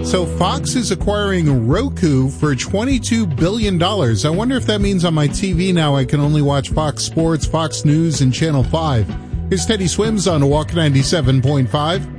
So Fox is acquiring Roku for $22 billion. I wonder if that means on my TV now I can only watch Fox Sports, Fox News, and Channel 5. Here's Teddy Swims on Walk 97.5.